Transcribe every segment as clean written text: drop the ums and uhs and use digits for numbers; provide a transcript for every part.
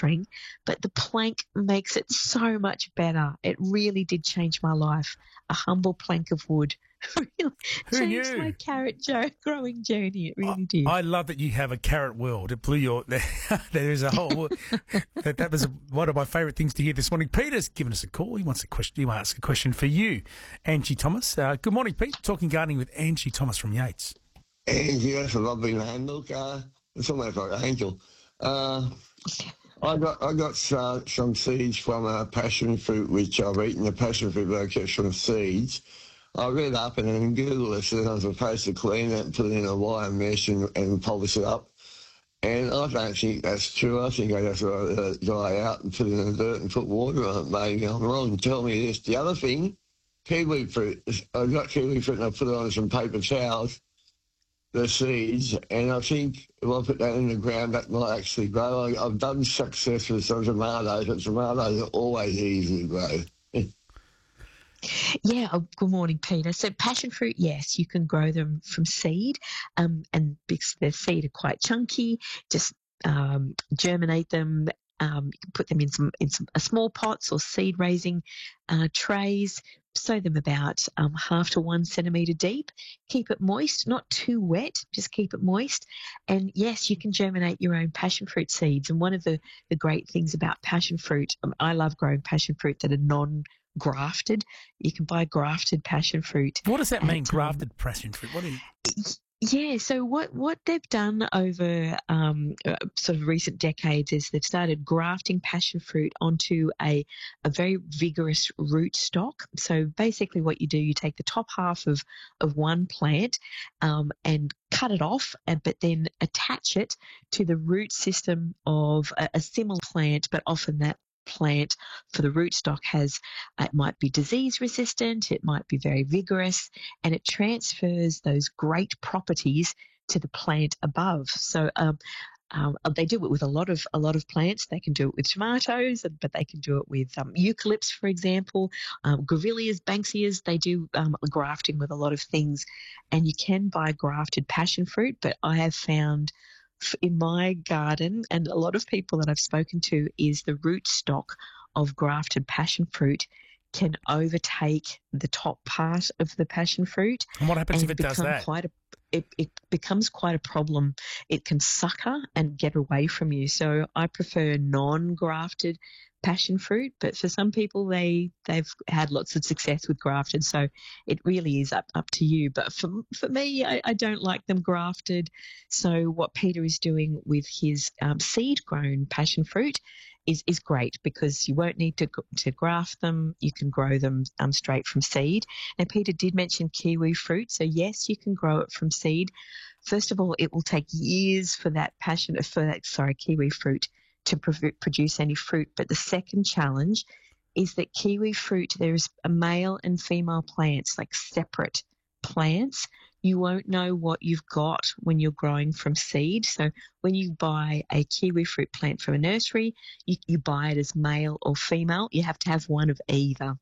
shoestring, but the plank makes it so much better. It really did change my life. A humble plank of wood really Who changed knew? my growing journey. It really did. I love that you have a carrot world. It blew your. There is a whole. that was one of my favourite things to hear this morning. Peter's given us a call. He wants a question. He wants to ask a question for you, Angie Thomas. Good morning, Pete. Talking gardening with Angie Thomas from Yates. Angie, that's a lovely name. Look, it's almost like an angel. I got some seeds from a passion fruit, which I've eaten. The passion fruit I get from seeds. I read up and then Google it says I'm supposed to clean it and put it in a wire mesh and polish it up. And I don't think that's true. I think I just let it dry out and put it in the dirt and put water on it. Maybe I'm wrong. Tell me this. The other thing, kiwi fruit. I got kiwi fruit and I put it on some paper towels, the seeds, and I think if I put that in the ground, that might actually grow. I've done success with some tomatoes, but tomatoes are always easy to grow. Yeah, good morning, Peter. So passion fruit, yes, you can grow them from seed, and because their seed are quite chunky, just germinate them. You can put them in some small pots or seed raising trays. Sow them about 0.5 to 1 centimetre deep. Keep it moist, not too wet, just keep it moist. And yes, you can germinate your own passion fruit seeds. And one of the great things about passion fruit, I love growing passion fruit that are non-grafted. You can buy grafted passion fruit. What does that mean, grafted passion fruit? What is? Yeah, so what they've done over sort of recent decades is they've started grafting passion fruit onto a very vigorous root stock. So basically what you do, you take the top half of one plant and cut it off, but then attach it to the root system of a similar plant, but often that plant for the rootstock it might be disease resistant, it might be very vigorous, and it transfers those great properties to the plant above. So they do it with a lot of plants. They can do it with tomatoes, but they can do it with eucalypts, for example, grevilleas, banksias. They do grafting with a lot of things, and you can buy grafted passion fruit. But I have found in my garden, and a lot of people that I've spoken to, is the root stock of grafted passion fruit can overtake the top part of the passion fruit. And what happens if it does that? It becomes quite a problem. It can sucker and get away from you. So I prefer non-grafted passion fruit, but for some people they've had lots of success with grafted, so it really is up to you. But for me, I don't like them grafted. So what Peter is doing with his seed grown passion fruit is great, because you won't need to graft them. You can grow them straight from seed. And Peter did mention kiwi fruit, so yes, you can grow it from seed. First of all, it will take years for that kiwi fruit to produce any fruit. But the second challenge is that kiwi fruit, there's a male and female plants, like separate plants. You won't know what you've got when you're growing from seed. So when you buy a kiwi fruit plant from a nursery, you buy it as male or female. You have to have one of either,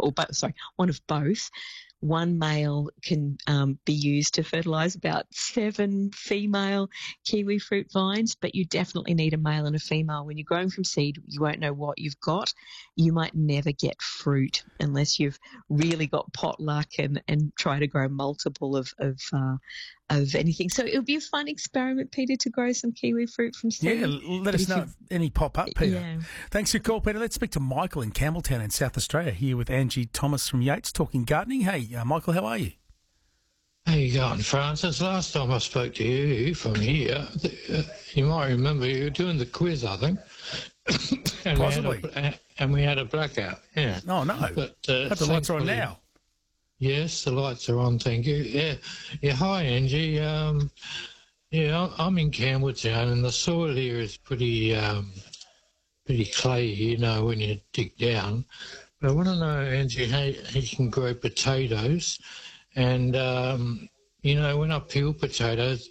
one of both. One male can be used to fertilise about 7 female kiwi fruit vines, but you definitely need a male and a female. When you're growing from seed, you won't know what you've got. You might never get fruit unless you've really got pot luck and try to grow multiple of anything. So it'll be a fun experiment, Peter, to grow some kiwi fruit from seed. Yeah, let us know if any pop up, Peter. Yeah. Thanks for your call, Peter. Let's speak to Michael in Campbelltown in South Australia, here with Angie Thomas from Yates, talking gardening. Hey, Michael, how are you? How you going, Francis? Last time I spoke to you from here, you might remember you were doing the quiz, I think. And Possibly. We had a blackout, yeah. Oh, no. But, but the lights are on now. Yes, the lights are on, thank you. Yeah. Hi, Angie. I'm in Campbelltown, and the soil here is pretty clayey, when you dig down. But I want to know, Angie, how you can grow potatoes. And, when I peel potatoes,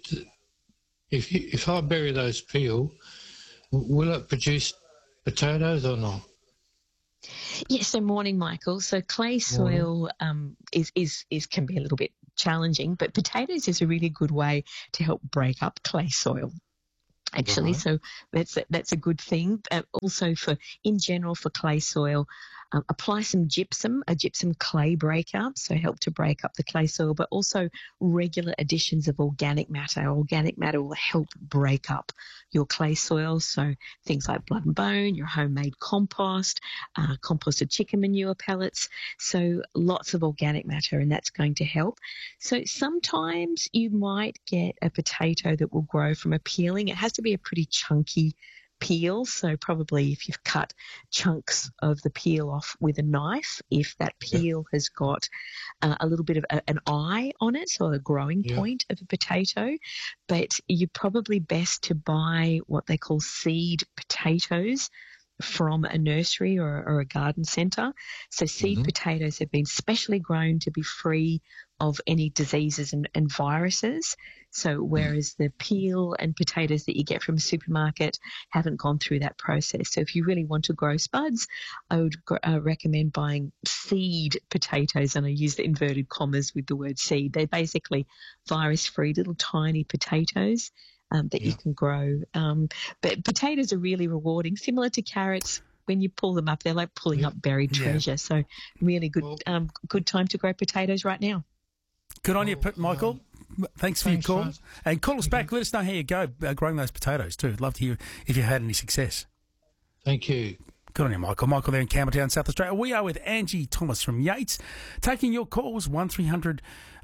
if I bury those peel, will it produce potatoes or not? Yes, so morning, Michael. So clay soil is can be a little bit challenging, but potatoes is a really good way to help break up clay soil. actually. Right. So that's a good thing. Also, in general for clay soil, apply some gypsum, a gypsum clay breaker, so help to break up the clay soil, but also regular additions of organic matter. Organic matter will help break up your clay soil, so things like blood and bone, your homemade compost, composted chicken manure pellets, so lots of organic matter, and that's going to help. So sometimes you might get a potato that will grow from a peeling. It has to be a pretty chunky peel, so probably if you've cut chunks of the peel off with a knife, if that peel has got a little bit of an eye on it, so a growing point of a potato, but you're probably best to buy what they call seed potatoes from a nursery or a garden centre. So seed potatoes have been specially grown to be free of any diseases and viruses. So whereas the peel and potatoes that you get from a supermarket haven't gone through that process. So if you really want to grow spuds, I would recommend buying seed potatoes, and I use the inverted commas with the word seed. They're basically virus-free little tiny potatoes that you can grow. But potatoes are really rewarding, similar to carrots. When you pull them up, they're like pulling up buried treasure. So really good time to grow potatoes right now. Good on you, Michael. Thanks for your call. Mate. And call us back. Let us know how you go growing those potatoes too. I'd love to hear if you had any success. Thank you. Good on you, Michael. Michael there in Campbelltown, South Australia. We are with Angie Thomas from Yates, taking your calls, 1300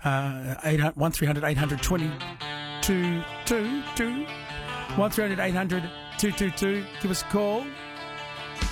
800 222, 1300 800 222. Give us a call.